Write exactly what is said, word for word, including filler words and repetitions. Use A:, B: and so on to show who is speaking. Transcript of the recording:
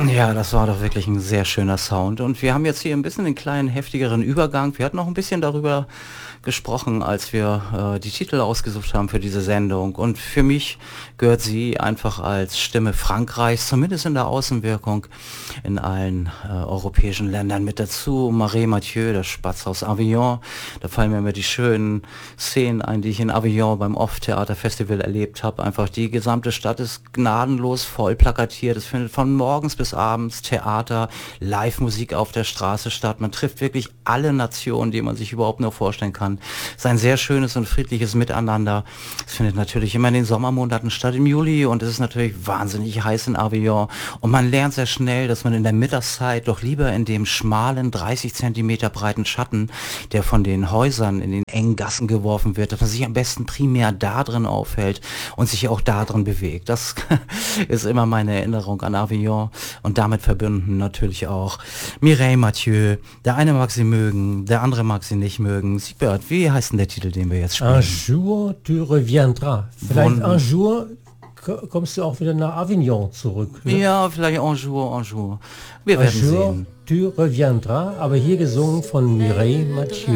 A: Ja, das war doch wirklich ein sehr schöner Sound. Und wir haben jetzt hier ein bisschen einen kleinen heftigeren Übergang. Wir hatten noch ein bisschen darüber gesprochen, als wir äh, die Titel ausgesucht haben für diese Sendung. Und für mich gehört sie einfach als Stimme Frankreichs, zumindest in der Außenwirkung, in allen äh, europäischen Ländern mit dazu. Marais Mathieu, der Spatz aus Avignon. Da fallen mir immer die schönen Szenen ein, die ich in Avignon beim Off-Theater-Festival erlebt habe. Einfach die gesamte Stadt ist gnadenlos voll plakatiert. Es findet von morgens bis abends Theater, Live-Musik auf der Straße statt. Man trifft wirklich alle Nationen, die man sich überhaupt nur vorstellen kann. Es ist ein sehr schönes und friedliches Miteinander. Es findet natürlich immer in den Sommermonaten statt, im Juli, und es ist natürlich wahnsinnig heiß in Avignon. Und man lernt sehr schnell, dass man in der Mittagszeit doch lieber in dem schmalen, dreißig Zentimeter breiten Schatten, der von den Häusern in den engen Gassen geworfen wird, dass man sich am besten primär da drin aufhält und sich auch da drin bewegt. Das ist immer meine Erinnerung an Avignon, und damit verbunden natürlich auch Mireille Mathieu. Der eine mag sie mögen, der andere mag sie nicht mögen. Siegbert, wie heißt denn der Titel, den wir jetzt spielen?
B: Un jour tu reviendras. Vielleicht un jour k- kommst du auch wieder nach Avignon zurück. Ne?
A: Ja, vielleicht un jour, un jour. Wir
B: Un
A: werden
B: jour
A: sehen.
B: tu reviendras, aber hier gesungen von Mireille Mathieu.